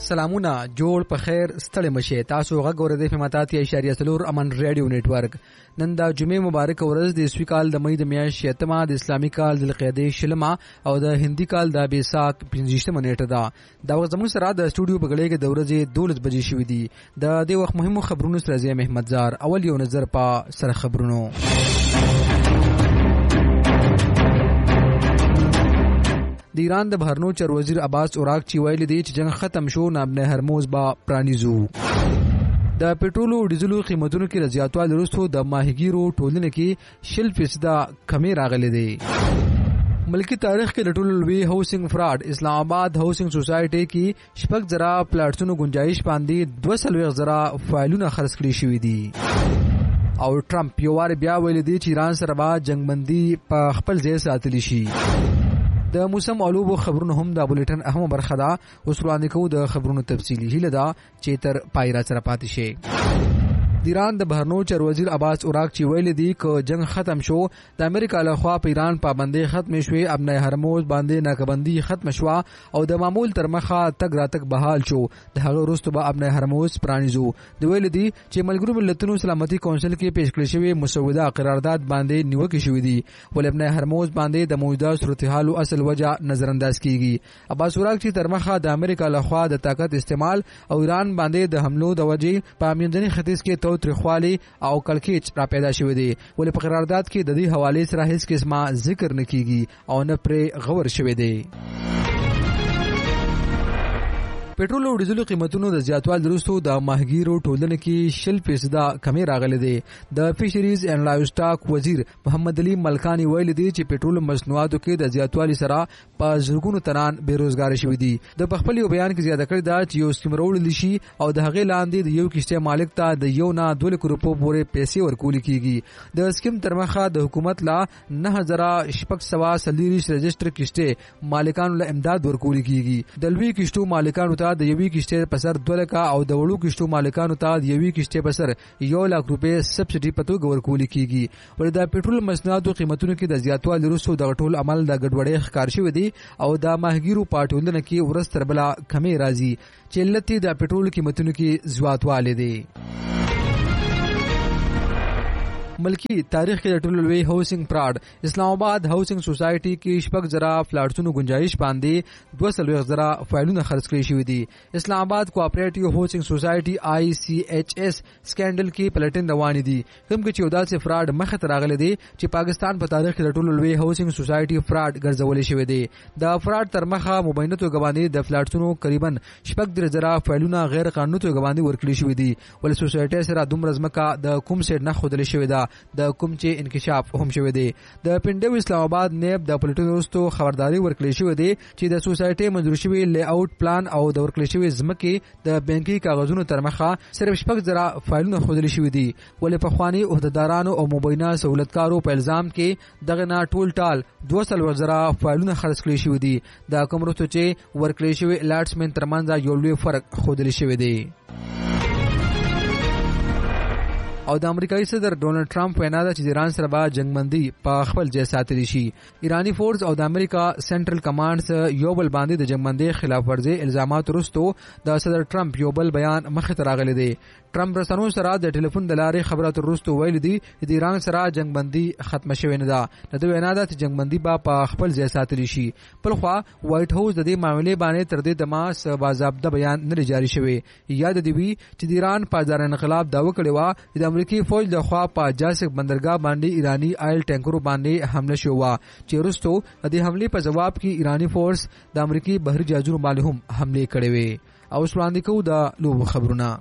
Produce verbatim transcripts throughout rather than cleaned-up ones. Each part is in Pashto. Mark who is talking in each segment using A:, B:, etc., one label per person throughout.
A: سلامونه جوړ په خیر ستړي مشه تاسو غږ اورئ په متاتي اشاریه سلور امن ریډیو نتورک نن د جمعې مبارک ورځ د اسوي کال د مې د میاشتې اتمه د اسلامي کال د القعده شلمه او د هندي کال د بیساک پنځشتمه نیټه ده دا وخت زموږ سره د استودیو په غړي کې د ورځې دولس بجې شوې دي د دې وخت مهمو خبرونو سره زه محمد زار اول یو نظر په سره خبرونو د ایران د بهرنو چر وزیر عباس اوراقچی ویلي دی چې جنگ ختم شو نابنه هرموز با پرانیزو د پټرولو او ډیزلو قیمتونو کې زیاتوالی وروسته د ماهیګیرو ټولنې کې شل فیصد کمی راغلي دی ملکی تاریخ کې د ټولو لوی هاوسنګ فراډ اسلام آباد هاوسنګ سوسایټي کې شپږ زره پلاټونو گنجائش باندې دوه سلويخ زره فایلونه خرڅ کړي شوې دي او ټرمپ یو وار بیا ویلي دی چې ایران سره به جنگبندي په خپل ځای ساتلی شي د موسم علوبو خبرونه هم د بولټن اهم برخه ده اوس وړاندې کوو د خبرونو تفصیلی هله ده چې تر پایرا سره پاتې شي د ایران د بهرنو چر وزیر عباس اوراقچی ویلي دی چې جنگ ختم شو د امریکا له خوا په ایران پابندي ختم شوې ابنه هرموز باندې ناکبندي ختم شو او د معمول تر مخه تک راتک بحال شو د هغه وروسته به ابنه هرموز پرانیزو د ویلي دی چې ملګرو ملتونو سلامتي کونسل کې پیش کړی شوی مسوده قرارداد باندې نیوکه شوې دي ول ابنه هرموز باندې د موجوده صورتحال اصل وجه نظر انداز کیږي عباس اوراقچی تر مخه د امریکا له خوا د طاقت استعمال او ایران باندې د حملو د وجې په منځني ختیځ کې تریخوالی او کلکیچ را پیدا شوی دی ولې په قرارداد کې د دې حواله سره هیڅ قسمه ذکر نکېږي او نه پرې غور شوی دی پټرول او ډیزل قیمتونو د زیاتوالي وروسته د ماهیګیرو ټولنې کې شل فیصد کمی راغلي دي د فیشریز اینڈ لایف سٹاک وزیر محمد علي ملکانی ویل دي چې پټرول مصنوعاتو کې د زیاتوالي سره په زرګونو تنان بیروزګار شوي دي د خپل یو بیان کې زیاته کړی دا چې یو سکیم راوړل شي او د هغې لاندې د یو کشته مالک ته د یو نه دوه لک روپو پورې پیسې ورکول کیږي د سکیم تر مخه د حکومت لا نه هزار شپږ سوه سلیریش رجستر کشته مالکانو له امداد ورکول کیږي د لوی کشتو مالکانو د یوې کشته په سر دوه لکه او د وړو کشتو مالکانو ته د یوې کشته په سر یو لک روپۍ سبسډي په توګه ورکول کیږي ولې د پټرول مصنوعاتو قیمتونو کې د زیاتوالي وروسته د ټول عمل د ګډوډۍ ښکار شوی دی او د ماهیګیرو پټولنه کې ورځ تر بله کمی راځي چې علت د پټرول قیمتونو کې زیاتوالی دی ملکی تاریخ کې د ټولو لوی هاوسنګ فراډ اسلام آباد هاوسنګ سوسایټي کې شپږ زره فلاټونو گنجائش باندې دوه سلويخ زره فایلونه خرڅ کړي شوی دي اسلام آباد کوآپریټیو هاوسنګ سوسایټي آی سی ایچ اس سکینډل کې پلټن روان دي کوم کې چې داسې فراډ مخه ته راغلي دي چې پاکستان په تاریخ کې د ټولو لوی هاوسنګ سوسایټي فراډ ګرځولې شوی دي د فراډ تر مخه مبینه توګه باندې د فلاټونو تقریبا شپږ زره فایلونه غیر قانوني توګه باندې ورکړي شوی دي ول سوسایټي سره دومره ځمکه د کوم سیټ نه خودلې شوی ده د کوم چې انکشاف هم شوی دی د پنډو اسلام آباد نیب د پولیټو وروسته خبرداري ورکړې شوې دی چې د سوسایټي منظور شوی لی اوټ پلان او د ورکړې شوی ځمکې د بانکي کاغذونو تر مخه صرف شپږ زره فایلونه خودلی شوی دي ولې په خواني عہدیدارانو او مبینه سہولتکارو په الزام کې دغه نه ټول ټال دوه سلويخ زره فایلونه خرڅ کړي شوی دي د کوم وروسته چې ورکړې شوی الاټسمنت ترمنځ یو لوی فرق خودلی شوی دی او د امریکایي صدر ډونلډ ټرمپ وینا ده چې ایران سره به جنگبندي په خپل ځای ساتلی شي ایرانی فورس او د امریکا سنټرل کمانډز یو بل باندې د جنگبندي خلاف ورزي الزامات وروسته د صدر ټرمپ یو بل بیان مخه ته راغلی دی ټرمپ رسنیو سره د ټلیفون د لارې خبرات وروسته ویل دي چې د ایران سره جنگبندي ختم شوی نه ده د وینا ده چې جنگبندي به په خپل ځای ساتلی شي بل خو وایټ هاوس د دې معاملې باندې تر دې دمه باضابطه بیان نه جاری شوی یاد دی وی چې د ایران پایدار انقلاب داوا کړی و د امریکای فوج د خوا په جاسک بندرګاه باندې ایرانی آیل ټانکرو باندې حمله شو و چې وروسته د دې حمله په جواب کې ایرانی فورس د امریکای بحري جاسوسو باندې هم حمله کړې وې او وړاندې کوو د لوب خبرونه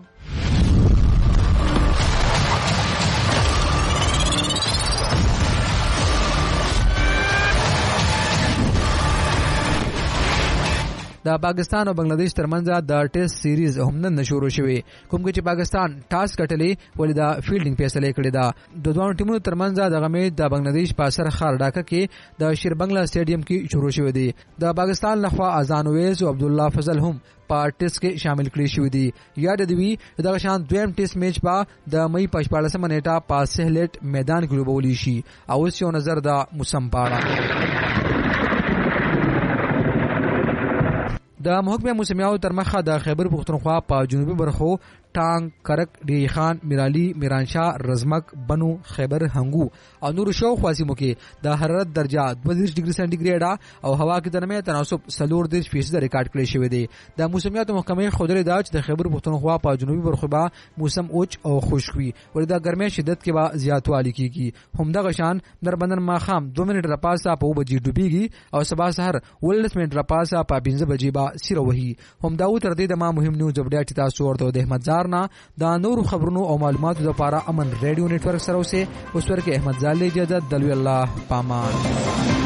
A: د پاکستان او بنگلاديش ترمنځ د ټیسټ سیریز هم نن شروع شوه کوم چې پاکستان ټاس کټلې ولې د فیلډینګ فیصله کړې ده د دوه ټیمونو ترمنځ د غمې د بنگلاديش په سر خار ډاکه کې د شیربنگلا سټیډیم کې شروع شوه دي د پاکستان لخوا اذان اویس او عبد الله فضل هم په ټیسټ کې شامل کړي شوی دي یاد دی د شان دویم ټیسټ میچ په د مې پښپاړسمه نیټه په سهلټ میدان کې لوبول شي او یو نظر د موسم پاړه د محکمه موسمیاتو تر مخه د خیبر پختونخوا په جنوبي برخو ټانګ، کرک، ډیری خان، میرالی، میرانشاه، رزمک، بنو، خیبر، هنګو او نور شاوخوا سیمو کې د حرارت درجه دوه دېرش ډیګري سانتیګریډ او هوا کې د نرمۍ تناسب څلور دېرش فیصد ریکارډ کړی شوی دی. د موسمیاتو محکمې ښودلې ده چې د خیبر پختونخوا په جنوبي برخو به موسم اوچ او خشک وي، ولې د ګرمۍ شدت کې به زیاتوالی کیږي. همدغه شان نربندن ماښام دوه منټ راپاسه په اوه بجې ډوبېږي او سبا سحر ولس منټ راپاسه په پنځه بجې به سیره وهي. همدا و تر دې د ما مهم نیوز اپډیټ چې تاسو ورته د احمد زار نه د نورو خبرونو او معلوماتو لپاره امن ریډیو نتورک سره اوسه. اوس ورکه احمد زال اجازه دلوي الله پامان.